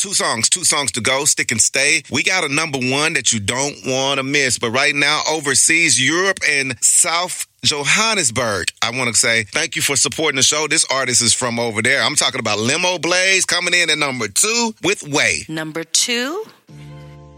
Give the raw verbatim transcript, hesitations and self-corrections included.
two songs, two songs to go, stick and stay. We got a number one that you don't want to miss. But right now, overseas, Europe and South Johannesburg, I want to say thank you for supporting the show. This artist is from over there. I'm talking about Limo Blaze coming in at number two with Way. Number two.